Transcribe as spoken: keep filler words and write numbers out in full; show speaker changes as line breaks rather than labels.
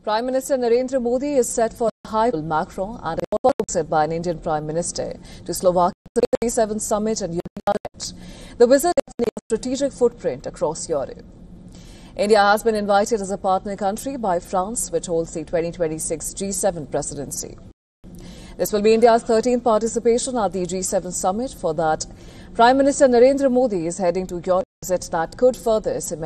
Prime Minister Narendra Modi is set for a high with Macron and a visit by an Indian Prime Minister to Slovakia's G seven summit and Europe. The visit is a strategic footprint across Europe. India has been invited as a partner country by France, which holds the twenty twenty-six G seven presidency. This will be India's thirteenth participation at the G seven summit. For that, Prime Minister Narendra Modi is heading to Europe, a visit that could further cement